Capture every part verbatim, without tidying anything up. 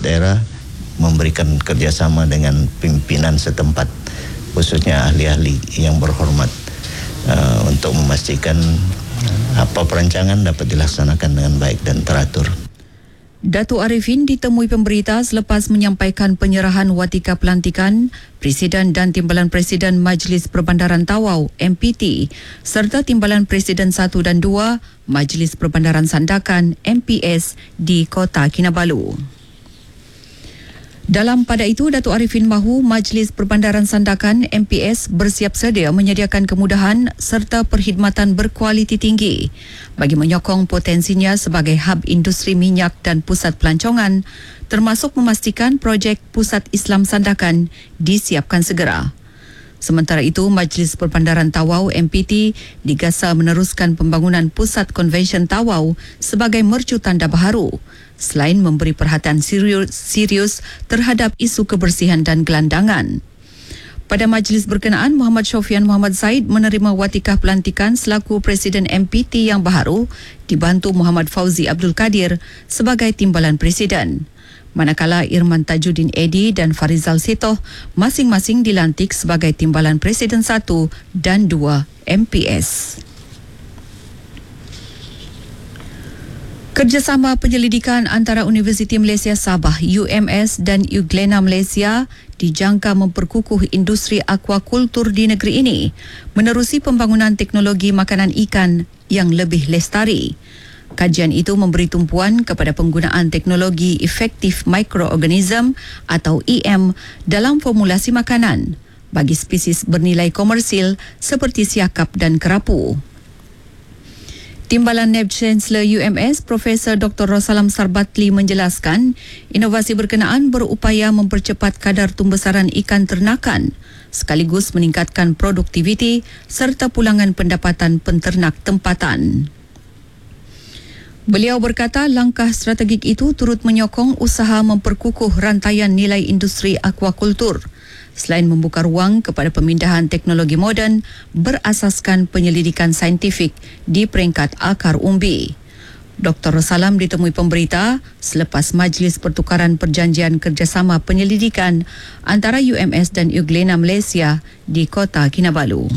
daerah memberikan kerjasama dengan pimpinan setempat, khususnya ahli-ahli yang berhormat, uh, untuk memastikan apa perancangan dapat dilaksanakan dengan baik dan teratur. Datuk Arifin ditemui pemberita selepas menyampaikan penyerahan watika pelantikan Presiden dan Timbalan Presiden Majlis Perbandaran Tawau M P T serta Timbalan Presiden satu dan dua Majlis Perbandaran Sandakan M P S di Kota Kinabalu. Dalam pada itu, Datuk Arifin mahu Majlis Perbandaran Sandakan M P S bersiap sedia menyediakan kemudahan serta perkhidmatan berkualiti tinggi bagi menyokong potensinya sebagai hub industri minyak dan pusat pelancongan, termasuk memastikan projek Pusat Islam Sandakan disiapkan segera. Sementara itu, Majlis Perbandaran Tawau M P T digasa meneruskan pembangunan Pusat Konvensyen Tawau sebagai mercu tanda baharu, selain memberi perhatian serius, serius terhadap isu kebersihan dan gelandangan. Pada majlis berkenaan, Muhammad Syofian Muhammad Zaid menerima watikah pelantikan selaku Presiden M P T yang baharu, dibantu Muhammad Fauzi Abdul Kadir sebagai Timbalan Presiden. Manakala Irman Tajuddin Edi dan Farizal Setoh masing-masing dilantik sebagai Timbalan Presiden satu dan dua M P S. Kerjasama penyelidikan antara Universiti Malaysia Sabah U M S dan Euglena Malaysia dijangka memperkukuh industri aquakultur di negeri ini menerusi pembangunan teknologi makanan ikan yang lebih lestari. Kajian itu memberi tumpuan kepada penggunaan teknologi efektif mikroorganism atau E M dalam formulasi makanan bagi spesies bernilai komersil seperti siakap dan kerapu. Timbalan Naib Chancellor U M S Profesor Doktor Rosalam Sarbatli menjelaskan inovasi berkenaan berupaya mempercepat kadar tumbesaran ikan ternakan sekaligus meningkatkan produktiviti serta pulangan pendapatan penternak tempatan. Beliau berkata langkah strategik itu turut menyokong usaha memperkukuh rantaian nilai industri aquakultur selain membuka ruang kepada pemindahan teknologi moden berasaskan penyelidikan saintifik di peringkat akar umbi. Doktor Rosalam ditemui pemberita selepas majlis pertukaran perjanjian kerjasama penyelidikan antara U M S dan Euglena Malaysia di Kota Kinabalu.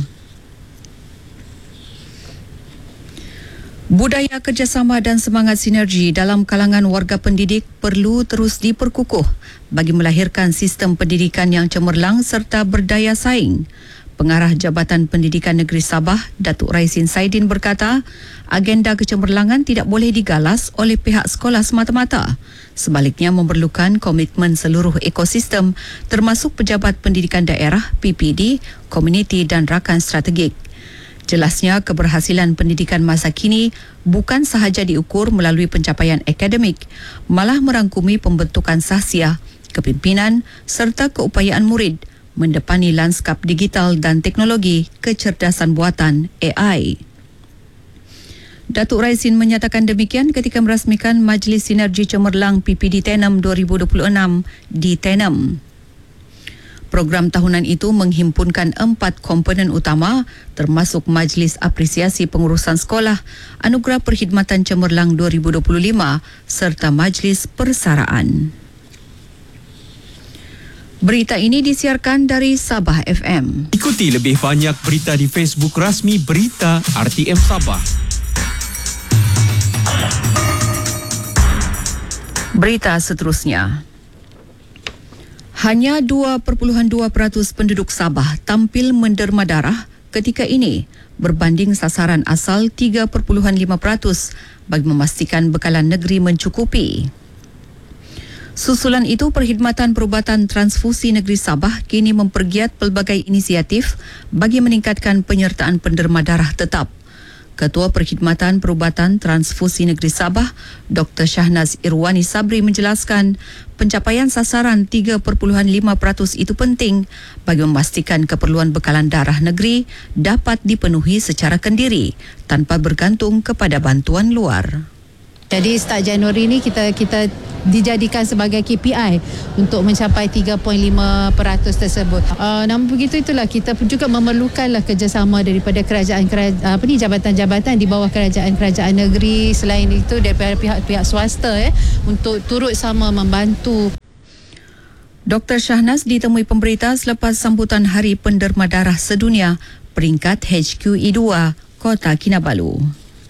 Budaya kerjasama dan semangat sinergi dalam kalangan warga pendidik perlu terus diperkukuh bagi melahirkan sistem pendidikan yang cemerlang serta berdaya saing. Pengarah Jabatan Pendidikan Negeri Sabah, Datuk Raisin Saidin berkata, agenda kecemerlangan tidak boleh digalas oleh pihak sekolah semata-mata. Sebaliknya memerlukan komitmen seluruh ekosistem termasuk pejabat pendidikan daerah, P P D, komuniti dan rakan strategik. Jelasnya, keberhasilan pendidikan masa kini bukan sahaja diukur melalui pencapaian akademik, malah merangkumi pembentukan sahsiah, kepimpinan serta keupayaan murid mendepani lanskap digital dan teknologi kecerdasan buatan A I. Datuk Raisin menyatakan demikian ketika merasmikan Majlis Sinergi Cemerlang P P D Tenem dua ribu dua puluh enam di Tenem. Program tahunan itu menghimpunkan empat komponen utama termasuk Majlis Apresiasi Pengurusan Sekolah, Anugerah Perkhidmatan Cemerlang dua ribu dua puluh lima serta Majlis Persaraan. Berita ini disiarkan dari Sabah F M. Ikuti lebih banyak berita di Facebook rasmi Berita R T M Sabah. Berita seterusnya. Hanya dua perpuluhan dua peratus penduduk Sabah tampil menderma darah ketika ini berbanding sasaran asal tiga perpuluhan lima peratus bagi memastikan bekalan negeri mencukupi. Susulan itu, Perkhidmatan Perubatan Transfusi Negeri Sabah kini mempergiat pelbagai inisiatif bagi meningkatkan penyertaan penderma darah tetap. Ketua Perkhidmatan Perubatan Transfusi Negeri Sabah, Doktor Shahnaz Irwani Sabri menjelaskan pencapaian sasaran tiga perpuluhan lima peratus itu penting bagi memastikan keperluan bekalan darah negeri dapat dipenuhi secara kendiri tanpa bergantung kepada bantuan luar. Jadi start Januari ni kita kita dijadikan sebagai K P I untuk mencapai tiga perpuluhan lima peratus tersebut. Uh, namun begitu itulah kita juga memerlukanlah kerjasama daripada kerajaan, kerajaan apa ni jabatan-jabatan di bawah kerajaan-kerajaan negeri, selain itu daripada pihak-pihak swasta eh untuk turut sama membantu. Doktor Shahnaz ditemui pemberita selepas sambutan Hari Penderma Darah Sedunia peringkat H Q E dua Kota Kinabalu.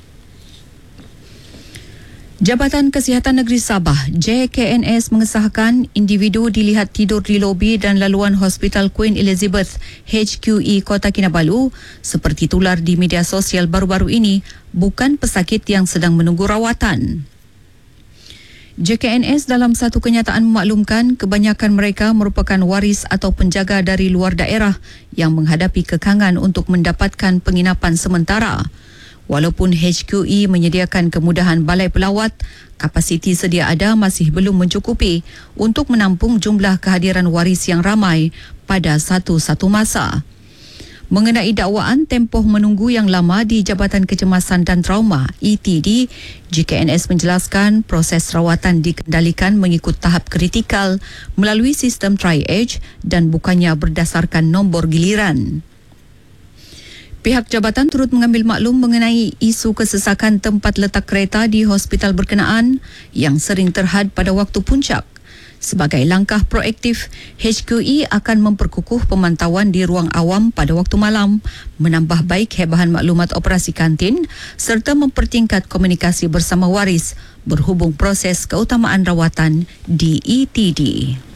Jabatan Kesihatan Negeri Sabah J K N S mengesahkan individu dilihat tidur di lobi dan laluan Hospital Queen Elizabeth H Q E Kota Kinabalu seperti tular di media sosial baru-baru ini bukan pesakit yang sedang menunggu rawatan. J K N S dalam satu kenyataan memaklumkan kebanyakan mereka merupakan waris atau penjaga dari luar daerah yang menghadapi kekangan untuk mendapatkan penginapan sementara. Walaupun H Q E menyediakan kemudahan balai pelawat, kapasiti sedia ada masih belum mencukupi untuk menampung jumlah kehadiran waris yang ramai pada satu-satu masa. Mengenai dakwaan tempoh menunggu yang lama di Jabatan Kecemasan dan Trauma E T D, J K N S menjelaskan proses rawatan dikendalikan mengikut tahap kritikal melalui sistem tri-age dan bukannya berdasarkan nombor giliran. Pihak jabatan turut mengambil maklum mengenai isu kesesakan tempat letak kereta di hospital berkenaan yang sering terhad pada waktu puncak. Sebagai langkah proaktif, H Q E akan memperkukuh pemantauan di ruang awam pada waktu malam, menambah baik hebahan maklumat operasi kantin serta mempertingkat komunikasi bersama waris berhubung proses keutamaan rawatan di E T D.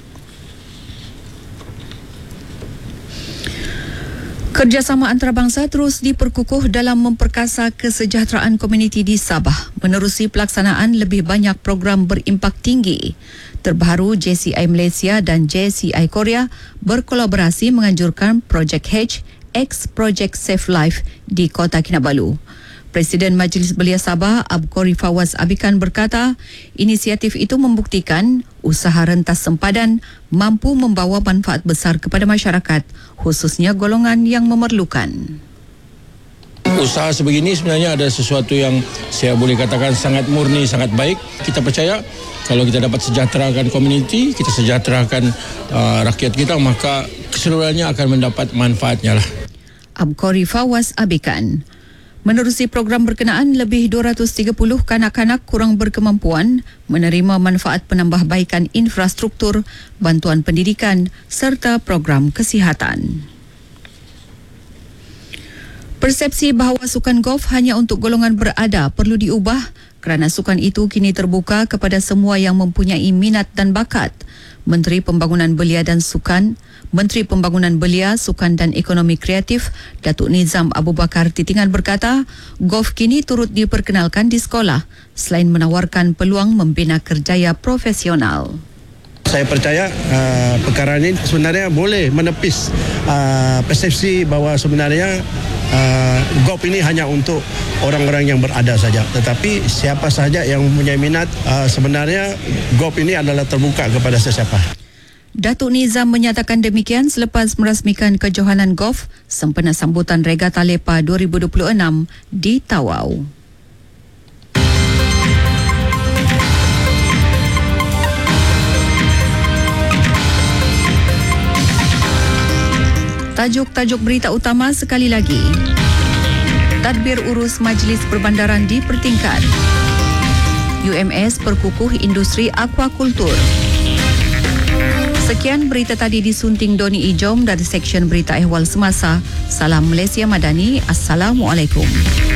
Kerjasama antarabangsa terus diperkukuh dalam memperkasa kesejahteraan komuniti di Sabah menerusi pelaksanaan lebih banyak program berimpak tinggi. Terbaru, J C I Malaysia dan J C I Korea berkolaborasi menganjurkan Projek H X Project Save Life di Kota Kinabalu. Presiden Majlis Belia Sabah, Abkori Fawaz Abikan berkata, inisiatif itu membuktikan usaha rentas sempadan mampu membawa manfaat besar kepada masyarakat, khususnya golongan yang memerlukan. Usaha sebegini sebenarnya ada sesuatu yang saya boleh katakan sangat murni, sangat baik. Kita percaya kalau kita dapat sejahterakan komuniti, kita sejahterakan uh, rakyat kita, maka keseluruhannya akan mendapat manfaatnya lah. Abkori Fawaz Abikan. Menerusi program berkenaan, lebih dua ratus tiga puluh kanak-kanak kurang berkemampuan menerima manfaat penambahbaikan infrastruktur, bantuan pendidikan serta program kesihatan. Persepsi bahawa sukan golf hanya untuk golongan berada perlu diubah kerana sukan itu kini terbuka kepada semua yang mempunyai minat dan bakat. Menteri Pembangunan Belia dan Sukan, Menteri Pembangunan Belia, Sukan dan Ekonomi Kreatif, Datuk Nizam Abu Bakar Titingan berkata, golf kini turut diperkenalkan di sekolah selain menawarkan peluang membina kerjaya profesional. Saya percaya uh, perkara ini sebenarnya boleh menepis uh, persepsi bahawa sebenarnya uh, golf ini hanya untuk orang-orang yang berada saja. Tetapi siapa sahaja yang mempunyai minat, uh, sebenarnya golf ini adalah terbuka kepada sesiapa. Datuk Nizam menyatakan demikian selepas merasmikan kejohanan golf sempena sambutan Regata Lepa dua ribu dua puluh enam di Tawau. Tajuk-tajuk berita utama sekali lagi. Tadbir urus Majlis Perbandaran dipertingkat. U M S perkukuh industri aquakultur. Sekian berita tadi disunting Doni Ijom dari Seksyen Berita Ehwal Semasa. Salam Malaysia Madani. Assalamualaikum.